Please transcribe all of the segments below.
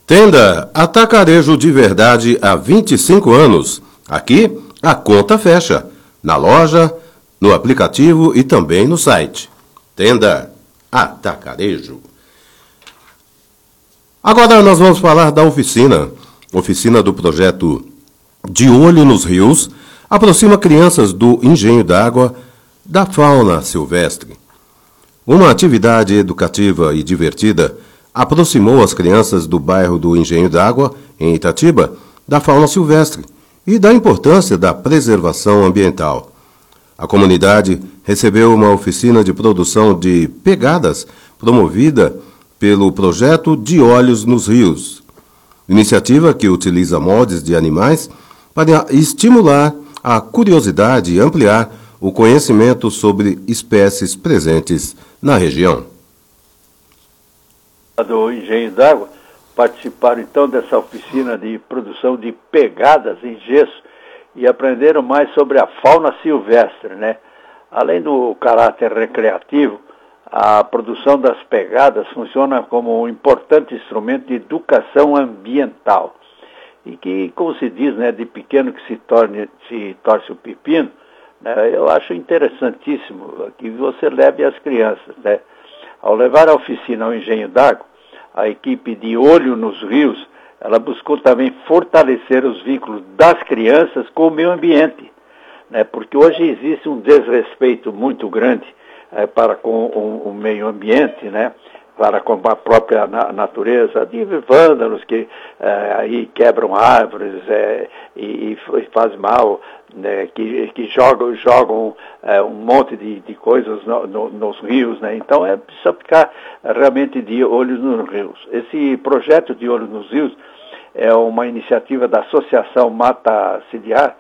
Tenda Atacarejo de Verdade há 25 anos. Aqui, a conta fecha. Na loja, no aplicativo e também no site. Tenda Atacarejo. Agora nós vamos falar da oficina. Oficina do projeto De Olho nos Rios aproxima crianças do engenho d'água da fauna silvestre. Uma atividade educativa e divertida aproximou as crianças do bairro do Engenho d'Água, em Itatiba, da fauna silvestre e da importância da preservação ambiental. A comunidade recebeu uma oficina de produção de pegadas promovida pelo projeto De Olhos nos Rios, iniciativa que utiliza moldes de animais para estimular a curiosidade e ampliar o conhecimento sobre espécies presentes na região. Do Engenho d'Água participaram então dessa oficina de produção de pegadas em gesso e aprenderam mais sobre a fauna silvestre, né? Além do caráter recreativo, a produção das pegadas funciona como um importante instrumento de educação ambiental. E que, como se diz, né, de pequeno que se torce o pepino, né, eu acho interessantíssimo que você leve as crianças, né? Ao levar a oficina ao Engenho d'Água, a equipe de Olho nos Rios, ela buscou também fortalecer os vínculos das crianças com o meio ambiente, né? Porque hoje existe um desrespeito muito grande para com o meio ambiente, né? Para com a própria natureza, de vândalos que aí quebram árvores e fazem mal, né, que jogam um monte de coisas nos rios, né? Então precisa ficar realmente de olho nos rios. Esse projeto de Olho nos Rios é uma iniciativa da Associação Mata Ciliar,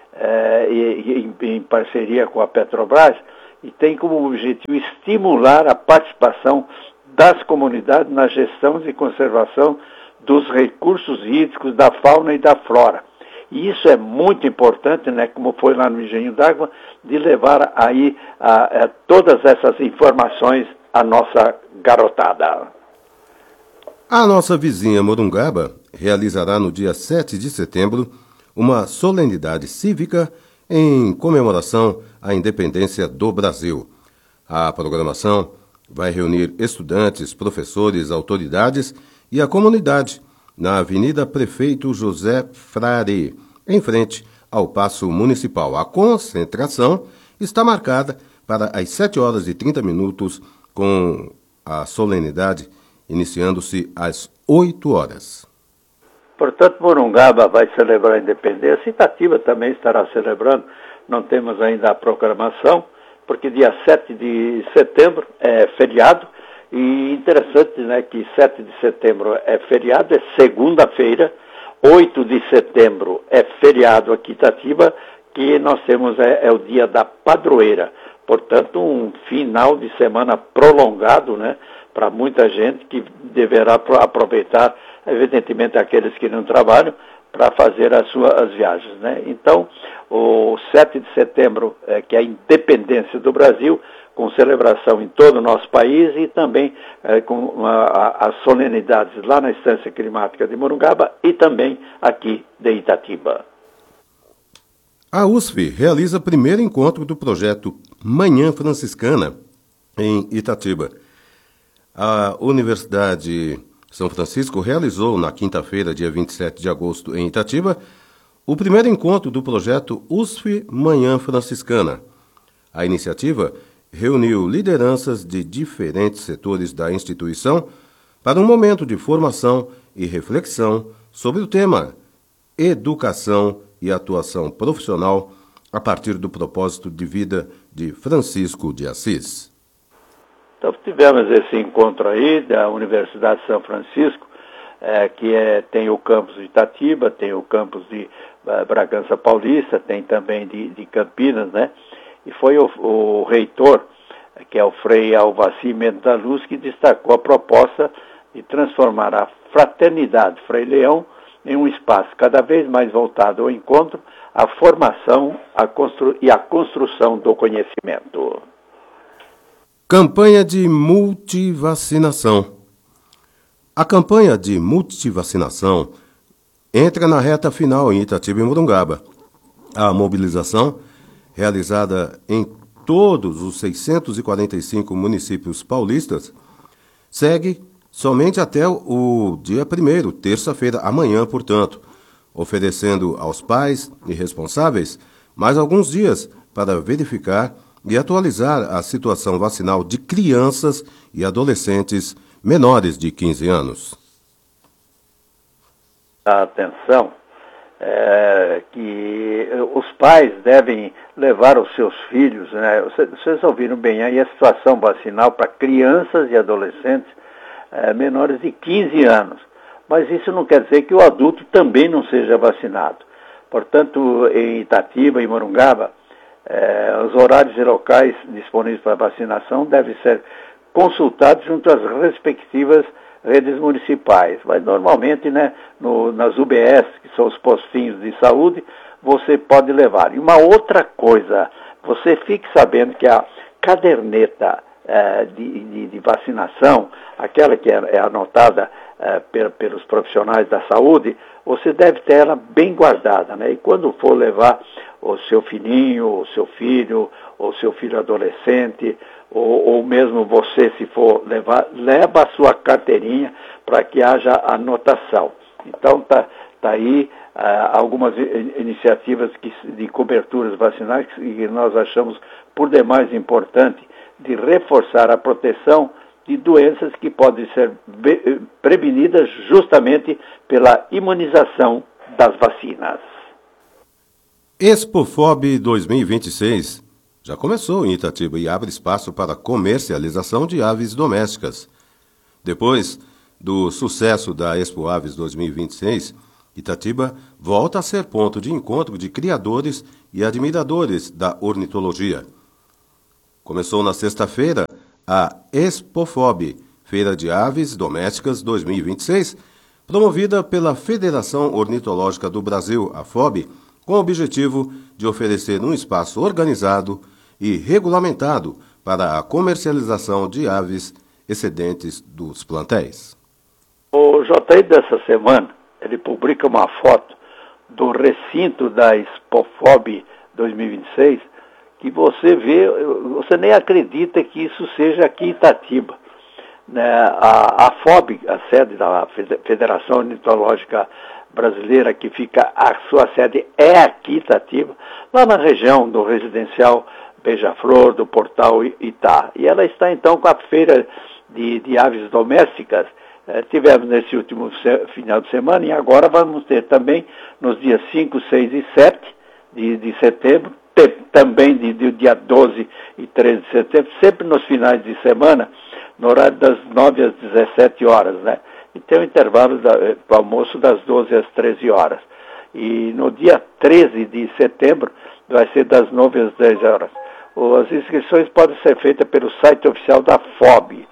em parceria com a Petrobras, e tem como objetivo estimular a participação das comunidades na gestão e conservação dos recursos hídricos, da fauna e da flora. E isso é muito importante, né, como foi lá no Engenho d'Água, de levar aí todas essas informações à nossa garotada. A nossa vizinha Morungaba realizará no dia 7 de setembro uma solenidade cívica em comemoração à independência do Brasil. A programação vai reunir estudantes, professores, autoridades e a comunidade na Avenida Prefeito José Frare, em frente ao Paço Municipal. A concentração está marcada para as 7h30, com a solenidade iniciando-se às 8h. Portanto, Morungaba vai celebrar a independência, Itatiba também estará celebrando, não temos ainda a programação, porque dia 7 de setembro é feriado, e interessante, né, que 7 de setembro é feriado, é segunda-feira, 8 de setembro é feriado aqui em Itatiba, que nós temos é o dia da padroeira. Portanto, um final de semana prolongado, né, para muita gente que deverá aproveitar, evidentemente aqueles que não trabalham, para fazer as suas viagens, né? Então, o 7 de setembro, que é a independência do Brasil, com celebração em todo o nosso país e também com as solenidades lá na Estância Climática de Morungaba e também aqui de Itatiba. A USF realiza o primeiro encontro do projeto Manhã Franciscana em Itatiba. A Universidade São Francisco realizou na quinta-feira, dia 27 de agosto, em Itatiba, o primeiro encontro do projeto USF Manhã Franciscana. A iniciativa reuniu lideranças de diferentes setores da instituição para um momento de formação e reflexão sobre o tema Educação e Atuação Profissional a partir do propósito de vida de Francisco de Assis. Então tivemos esse encontro aí da Universidade de São Francisco, que tem o campus de Itatiba, tem o campus de Bragança Paulista, tem também de Campinas, né? E foi o reitor, que é o Frei Alvaci Mendes da Luz, que destacou a proposta de transformar a fraternidade Frei Leão em um espaço cada vez mais voltado ao encontro, à formação e à construção do conhecimento. Campanha de multivacinação. A campanha de multivacinação entra na reta final em Itatiba e Morungaba. A mobilização, realizada em todos os 645 municípios paulistas, segue somente até o dia 1º, terça-feira, amanhã, portanto, oferecendo aos pais e responsáveis mais alguns dias para verificar e atualizar a situação vacinal de crianças e adolescentes menores de 15 anos. A atenção que os pais devem levar os seus filhos, né? Vocês ouviram bem aí a situação vacinal para crianças e adolescentes menores de 15 anos. Mas isso não quer dizer que o adulto também não seja vacinado. Portanto, em Itatiba e Morungaba, os horários e locais disponíveis para vacinação devem ser consultados junto às respectivas redes municipais. Mas normalmente, né, nas UBS, que são os postinhos de saúde, você pode levar. E uma outra coisa, você fique sabendo que a caderneta de vacinação, aquela que é anotada pelos profissionais da saúde, você deve ter ela bem guardada, né? E quando for levar o seu filhinho, o seu filho, ou seu filho adolescente, ou mesmo você, se for levar, leva a sua carteirinha para que haja anotação. Então, tá aí algumas iniciativas de coberturas vacinais que nós achamos por demais importante de reforçar a proteção de doenças que podem ser prevenidas justamente pela imunização das vacinas. Expofob 2026 já começou em Itatiba e abre espaço para comercialização de aves domésticas. Depois do sucesso da Expo Aves 2026, Itatiba volta a ser ponto de encontro de criadores e admiradores da ornitologia. Começou na sexta-feira a Expofob, Feira de Aves Domésticas 2026, promovida pela Federação Ornitológica do Brasil, a FOB, com o objetivo de oferecer um espaço organizado e regulamentado para a comercialização de aves excedentes dos plantéis. O JI dessa semana, ele publica uma foto do recinto da Expofob 2026, que você vê, você nem acredita que isso seja aqui em Itatiba. Né? A FOB, a sede da Federação Ornitológica Brasileira, que fica, a sua sede é aqui em Itatiba, lá na região do residencial Beija-Flor, do Portal Itá. E ela está então com a feira de aves domésticas. Tivemos nesse último final de semana e agora vamos ter também nos dias 5, 6 e 7 de setembro, também de dia 12 e 13 de setembro, sempre nos finais de semana, no horário das 9 às 17 horas, né? E tem um intervalo para almoço das 12 às 13 horas. E no dia 13 de setembro vai ser das 9 às 10 horas. As inscrições podem ser feitas pelo site oficial da FOB.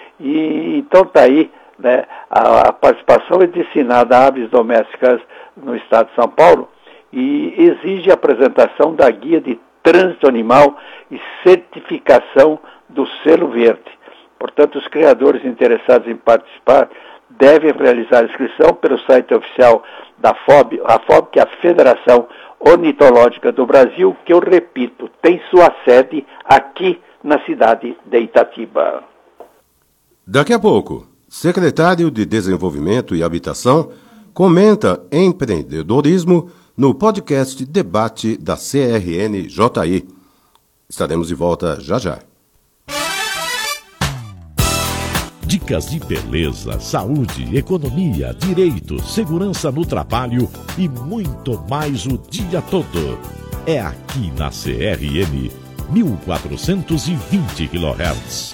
E então está aí, né, a participação é destinada a aves domésticas no estado de São Paulo e exige a apresentação da guia de trânsito animal e certificação do selo verde. Portanto, os criadores interessados em participar devem realizar a inscrição pelo site oficial da FOB, a FOB, que é a Federação Ornitológica do Brasil, que eu repito, tem sua sede aqui na cidade de Itatiba. Daqui a pouco, secretário de Desenvolvimento e Habitação comenta empreendedorismo no podcast Debate da CRN-JI. Estaremos de volta já já. Dicas de beleza, saúde, economia, direito, segurança no trabalho e muito mais o dia todo. É aqui na CRN 1420 kHz.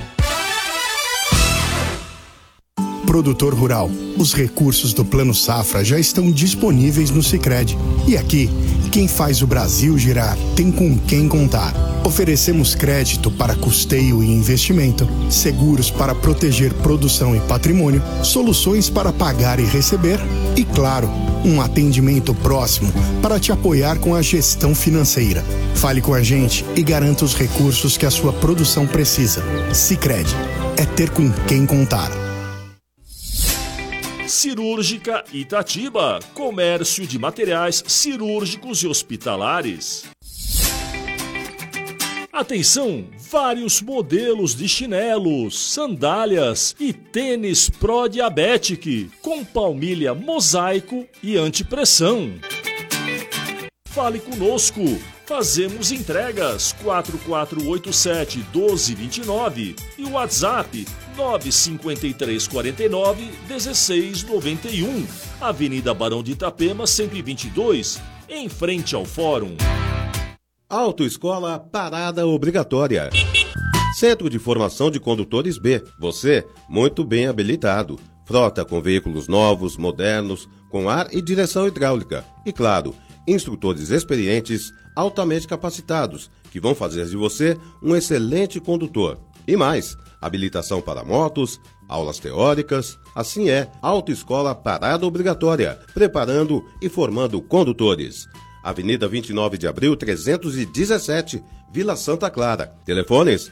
Produtor rural, os recursos do Plano Safra já estão disponíveis no Sicredi. E aqui, quem faz o Brasil girar tem com quem contar. Oferecemos crédito para custeio e investimento, seguros para proteger produção e patrimônio, soluções para pagar e receber e, claro, um atendimento próximo para te apoiar com a gestão financeira. Fale com a gente e garanta os recursos que a sua produção precisa. Sicredi é ter com quem contar. Cirúrgica Itatiba, comércio de materiais cirúrgicos e hospitalares. Atenção, vários modelos de chinelos, sandálias e tênis Pro-Diabetic com palmilha mosaico e antipressão. Fale conosco, fazemos entregas 4487-1229 e o WhatsApp 95349-1691, Avenida Barão de Itapema 122, em frente ao Fórum. Autoescola Parada Obrigatória. Centro de Formação de Condutores B. Você, muito bem habilitado. Frota com veículos novos, modernos, com ar e direção hidráulica. E claro, instrutores experientes, altamente capacitados, que vão fazer de você um excelente condutor. E mais, habilitação para motos, aulas teóricas. Assim é, Autoescola Parada Obrigatória, preparando e formando condutores. Avenida 29 de Abril, 317, Vila Santa Clara. Telefones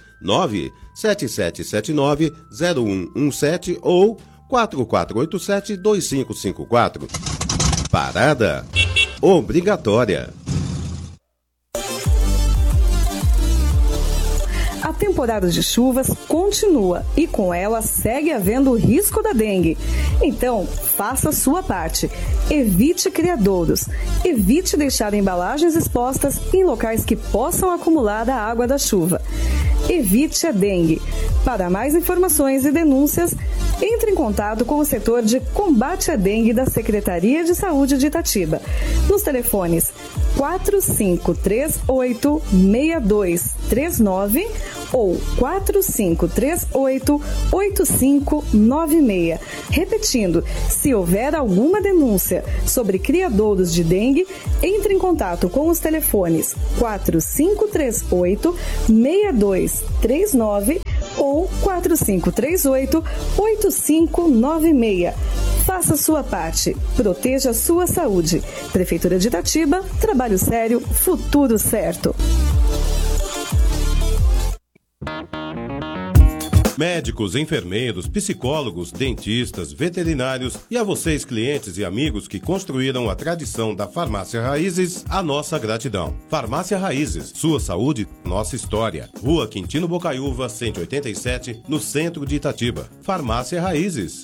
97779-0117 ou 4487-2554. Parada obrigatória. A temporada de chuvas continua e com ela segue havendo o risco da dengue. Então, faça a sua parte. Evite criadouros. Evite deixar embalagens expostas em locais que possam acumular a água da chuva. Evite a dengue. Para mais informações e denúncias, entre em contato com o setor de combate à dengue da Secretaria de Saúde de Itatiba, nos telefones 4538-6239 ou 4538-8596. Repetindo, se houver alguma denúncia sobre criadouros de dengue, entre em contato com os telefones 4538-6239 ou 4538-8596. Faça sua parte. Proteja a sua saúde. Prefeitura de Itatiba, trabalho sério, futuro certo. Médicos, enfermeiros, psicólogos, dentistas, veterinários e a vocês, clientes e amigos que construíram a tradição da Farmácia Raízes, a nossa gratidão. Farmácia Raízes, sua saúde, nossa história. Rua Quintino Bocaiúva, 187, no centro de Itatiba. Farmácia Raízes.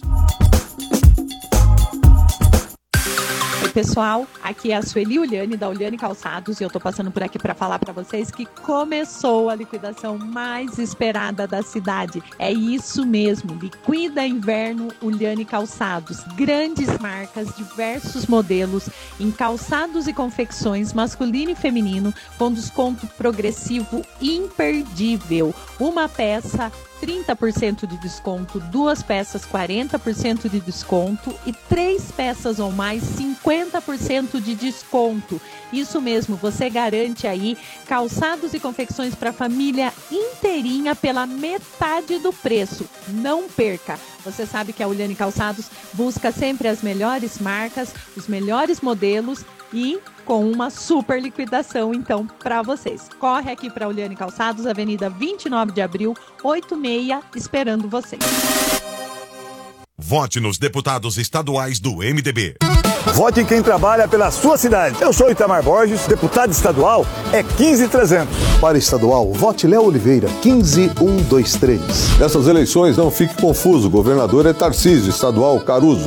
Oi pessoal, aqui é a Sueli Uliane da Uliane Calçados e eu tô passando por aqui para falar para vocês que começou a liquidação mais esperada da cidade. É isso mesmo, liquida inverno Uliane Calçados. Grandes marcas, diversos modelos em calçados e confecções masculino e feminino com desconto progressivo imperdível. Uma peça 30% de desconto, 2 peças 40% de desconto e 3 peças ou mais 50% de desconto. Isso mesmo, você garante aí calçados e confecções para a família inteirinha pela metade do preço. Não perca! Você sabe que a Uliane Calçados busca sempre as melhores marcas, os melhores modelos e com uma super liquidação, então, para vocês. Corre aqui para a Uliane Calçados, Avenida 29 de Abril, 86, esperando vocês. Vote nos deputados estaduais do MDB. Vote em quem trabalha pela sua cidade. Eu sou Itamar Borges, deputado estadual é 15300. Para estadual, vote Léo Oliveira, 15123. Nessas eleições, não fique confuso. O governador é Tarcísio, estadual Caruso.